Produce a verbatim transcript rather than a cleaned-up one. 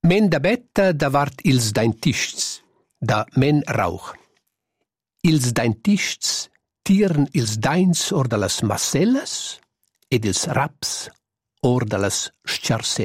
Men da betta davart ils dentists, da men rauch. Ils dentists tiran ils daints or da las massellas ed ils raps or da las scharsellas.